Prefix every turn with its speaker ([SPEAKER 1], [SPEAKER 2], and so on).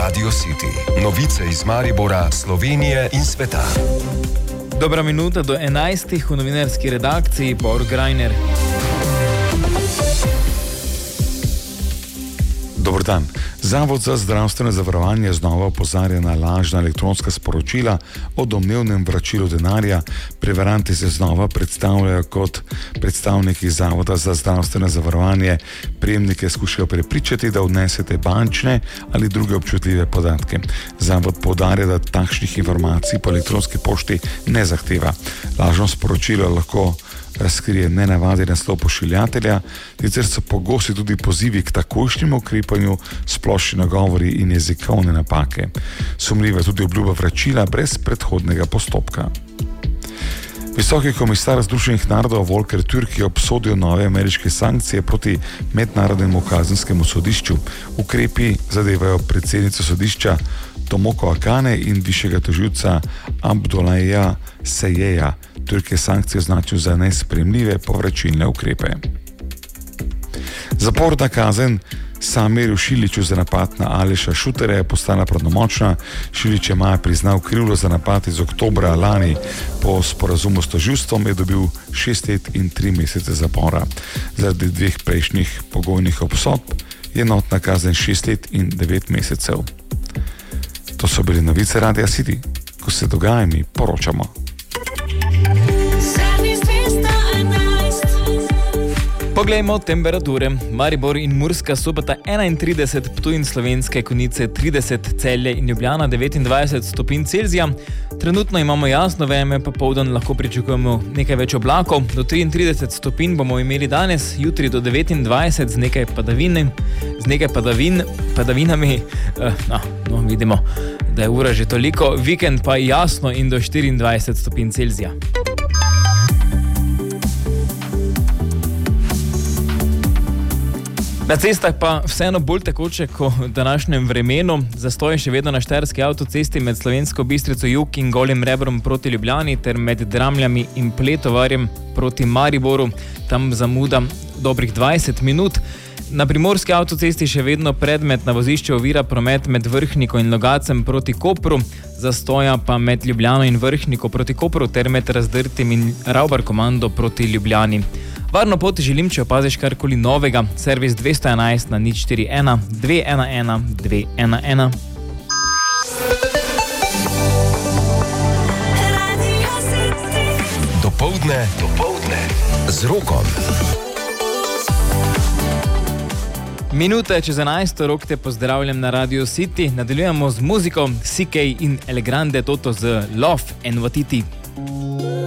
[SPEAKER 1] Radio City. Novice iz Maribora, Slovenije in sveta.
[SPEAKER 2] Dobra minuta do 11. v novinarski redakciji Bor Grajner.
[SPEAKER 3] Dobar dan. Zavod za zdravstveno zavarovanje znova opozarja na lažna elektronska sporočila o domnevnem vračilu denarja. Prevaranti se znova predstavljajo kot predstavniki Zavoda za zdravstveno zavarovanje. Prejemnike skušajo prepričati, da odnesete bančne ali druge občutljive podatke. Zavod poudarja, da takšnih informacij po elektronski pošti ne zahteva. Lažno sporočilo lahko razkrije nenavadni naslov pošiljatelja, sicer so pogosti tudi pozivi k takojšnjemu ukrepanju, splošni nagovori in jezikovne napake. Sumljiva je tudi obljuba vračila brez predhodnega postopka. Visoki komisar Združenih narodov Volker Türk je obsodil nove ameriške sankcije proti Mednarodnemu kazenskemu sodišču. Ukrepi zadevajo predsednico sodišča Tomoko Akane in višjega tožilca Abdullaha Sejeja. Türk je sankcije označil za nesprejemljive povračilne ukrepe. Zaporna kazen Samirju Šiliću za napad na Aleša Šuterja je postala pravnomočna. Šilić je maja priznal krivdo za napad iz oktobra lani. Po sporazumu s tožilstvom je dobil 6 let in 3 mesece zapora. Zaradi 2 prejšnjih pogojnih obsodb je enotna kazen 6 let in 9 mesecev. To so bili novice Radia City. Ko se dogaja, mi poročamo.
[SPEAKER 2] Poglejmo temperature. Maribor in Murska Sobota 31, Ptuj in Slovenske Konjice 30, Celje in Ljubljana 29 stopinj Celzija. Trenutno imamo jasno vreme, popoldan lahko pričakujemo nekaj več oblakov. Do 33 stopinj bomo imeli danes, jutri do 29 z nekaj padavinami. Vidimo, da je ura že toliko. Vikend pa jasno in do 24 stopinj Celzija. Na cestah pa vseeno bolj tekoče kot v današnjem vremenu. Zastoj še vedno na štajerski avtocesti med Slovensko Bistrico jug in Golim Rebrom proti Ljubljani ter med Dramljami in Pletovarjem proti Mariboru. Tam zamuda dobrih 20 minut. Na primorski avtocesti še vedno predmet na vozišču ovira promet med Vrhniko in Logacem proti Kopru, zastoja pa med Ljubljano in Vrhniko proti Kopru ter med Razdrtim in Ravbarkomando proti Ljubljani. Varno pot želim, če opaziš karkoli novega. Servis 211 na 041 211 211.
[SPEAKER 1] Dopoldne z Rokom.
[SPEAKER 2] Minute čez 11, Rok te pozdravljam na Radio City. Nadaljujemo z muziko CK in El Grande Toto z Love and Watiti.